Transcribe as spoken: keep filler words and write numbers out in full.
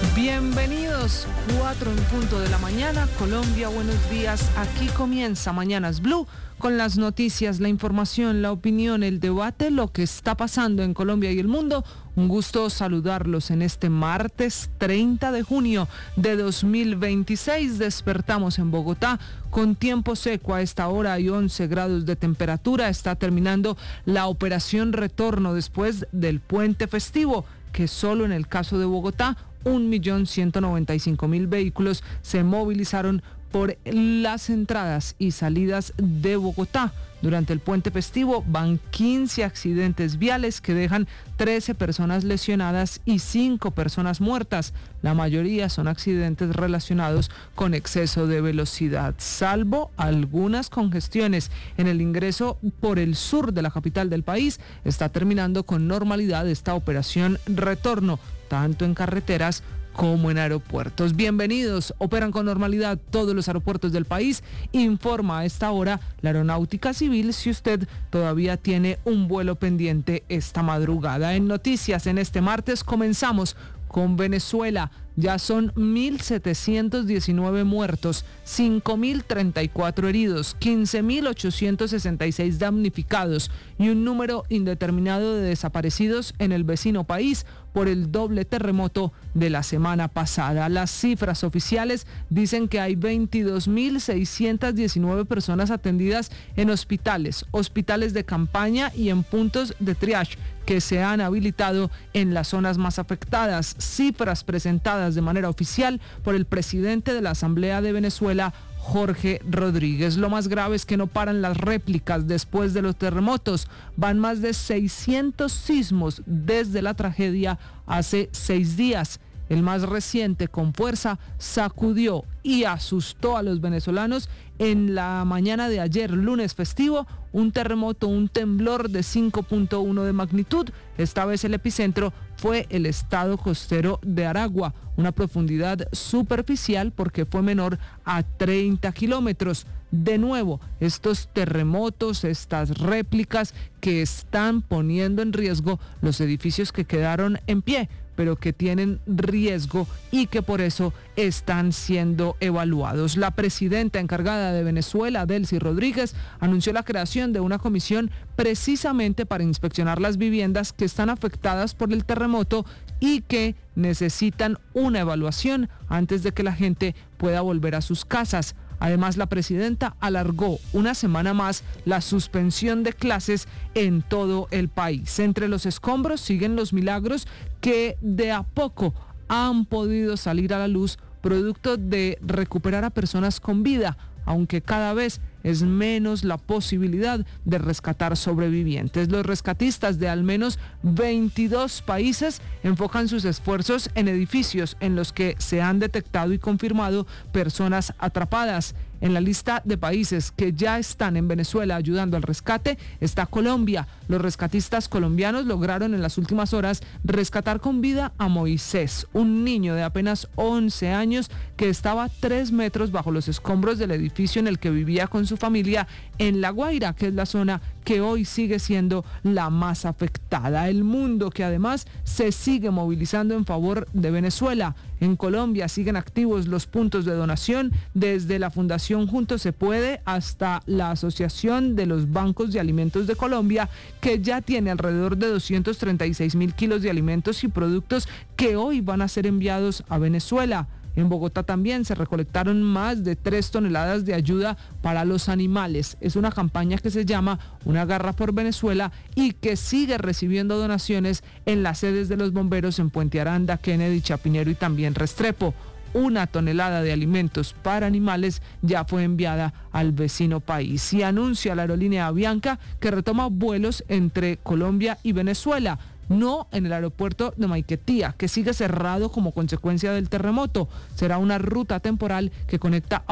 Bienvenidos, cuatro en punto de la mañana, Colombia, buenos días. Aquí comienza Mañanas Blue con las noticias, la información, la opinión, el debate, lo que está pasando en Colombia y el mundo. Un gusto saludarlos en este martes treinta de junio de dos mil veintiséis. Despertamos en Bogotá con tiempo seco. A esta hora hay once grados de temperatura. Está terminando la operación retorno después del puente festivo, que solo en el caso de Bogotá un millón ciento noventa y cinco mil vehículos se movilizaron por las entradas y salidas de Bogotá. Durante el puente festivo van quince accidentes viales que dejan trece personas lesionadas y cinco personas muertas. La mayoría son accidentes relacionados con exceso de velocidad, salvo algunas congestiones en el ingreso por el sur de la capital del país. Está terminando con normalidad esta operación retorno, tanto en carreteras como en aeropuertos. Bienvenidos, operan con normalidad todos los aeropuertos del país. Informa a esta hora la Aeronáutica Civil si usted todavía tiene un vuelo pendiente esta madrugada. En noticias en este martes comenzamos con Venezuela. Ya son mil setecientos diecinueve muertos, cinco mil treinta y cuatro heridos, quince mil ochocientos sesenta y seis damnificados y un número indeterminado de desaparecidos en el vecino país por el doble terremoto de la semana pasada. Las cifras oficiales dicen que hay veintidós mil seiscientos diecinueve personas atendidas en hospitales, hospitales de campaña y en puntos de triage que se han habilitado en las zonas más afectadas. Cifras presentadas de manera oficial por el presidente de la Asamblea de Venezuela, Jorge Rodríguez. Lo más grave es que no paran las réplicas después de los terremotos. Van más de seiscientos sismos desde la tragedia hace seis días. El más reciente, con fuerza, sacudió y asustó a los venezolanos en la mañana de ayer, lunes festivo, un terremoto, un temblor de cinco punto uno de magnitud. Esta vez el epicentro fue el estado costero de Aragua, una profundidad superficial porque fue menor a treinta kilómetros. De nuevo, estos terremotos, estas réplicas que están poniendo en riesgo los edificios que quedaron en pie, pero que tienen riesgo y que por eso están siendo evaluados. La presidenta encargada de Venezuela, Delcy Rodríguez, anunció la creación de una comisión precisamente para inspeccionar las viviendas que están afectadas por el terremoto y que necesitan una evaluación antes de que la gente pueda volver a sus casas. Además, la presidenta alargó una semana más la suspensión de clases en todo el país. Entre los escombros siguen los milagros que de a poco han podido salir a la luz, producto de recuperar a personas con vida, aunque cada vez es menos la posibilidad de rescatar sobrevivientes. Los rescatistas de al menos veintidós países enfocan sus esfuerzos en edificios en los que se han detectado y confirmado personas atrapadas. En la lista de países que ya están en Venezuela ayudando al rescate está Colombia. Los rescatistas colombianos lograron en las últimas horas rescatar con vida a Moisés, un niño de apenas once años que estaba tres metros bajo los escombros del edificio en el que vivía con su familia en La Guaira, que es la zona que hoy sigue siendo la más afectada. El mundo que además se sigue movilizando en favor de Venezuela. En Colombia siguen activos los puntos de donación, desde la Fundación Juntos Se Puede hasta la Asociación de los Bancos de Alimentos de Colombia, que ya tiene alrededor de doscientos treinta y seis mil kilos de alimentos y productos que hoy van a ser enviados a Venezuela. En Bogotá también se recolectaron más de tres toneladas de ayuda para los animales. Es una campaña que se llama Una Garra por Venezuela y que sigue recibiendo donaciones en las sedes de los bomberos en Puente Aranda, Kennedy, Chapinero y también Restrepo. Una tonelada de alimentos para animales ya fue enviada al vecino país. Y anuncia la aerolínea Avianca que retoma vuelos entre Colombia y Venezuela. No en el aeropuerto de Maiquetía, que sigue cerrado como consecuencia del terremoto. Será una ruta temporal que conecta a